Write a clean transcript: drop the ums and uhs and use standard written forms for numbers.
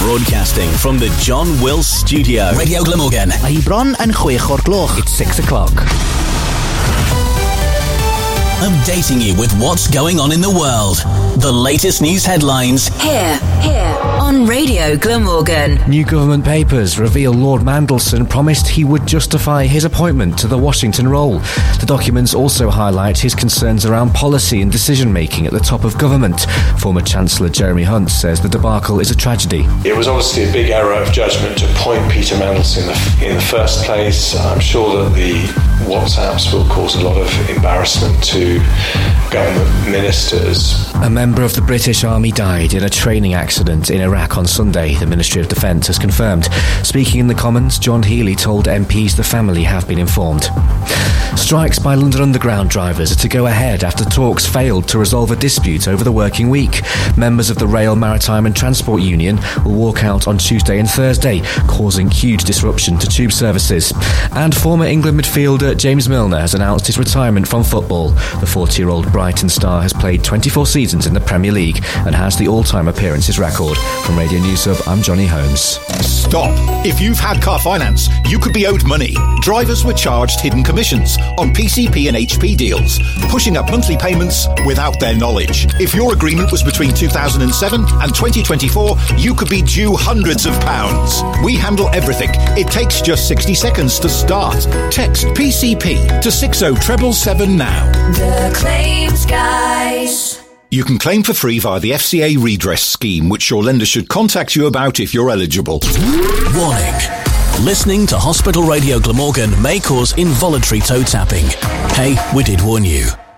Broadcasting from the John Wills Studio. Radio Glamorgan. Mae bron yn 6 o'r gloch. It's 6 o'clock. Updating you with what's going on in the world. The latest news headlines. Here on Radio Glamorgan. New government papers reveal Lord Mandelson promised he would justify his appointment to the Washington role. The documents also highlight his concerns around policy and decision-making at the top of government. Former Chancellor Jeremy Hunt says the debacle is a tragedy. It was obviously a big error of judgment to appoint Peter Mandelson in the first place. I'm sure that the WhatsApps will cause a lot of embarrassment to government ministers. A member of the British Army died in a training accident in Iraq on Sunday, the Ministry of Defence has confirmed. Speaking in the Commons, John Healey told MPs the family have been informed. Strikes by London Underground drivers are to go ahead after talks failed to resolve a dispute over the working week. Members of the Rail, Maritime and Transport Union will walk out on Tuesday and Thursday, causing huge disruption to tube services. And former England midfielder James Milner has announced his retirement from football. The 40-year-old Brighton star has played 24 seasons in the Premier League and has the all-time appearances record. From Radio News Hub, I'm Johnny Holmes. Stop! If you've had car finance, you could be owed money. Drivers were charged hidden commissions on PCP and HP deals, pushing up monthly payments without their knowledge. If your agreement was between 2007 and 2024, you could be due hundreds of pounds. We handle everything. It takes just 60 seconds to start. Text PCP to 60777 now. The Claims Guys. You can claim for free via the FCA redress scheme, which your lender should contact you about if you're eligible. Warning. Listening to Hospital Radio Glamorgan may cause involuntary toe tapping. Hey, we did warn you.